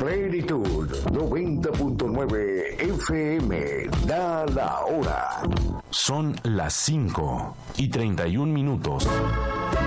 Plenitud 90.9 FM. Da la hora. Son las 5:31.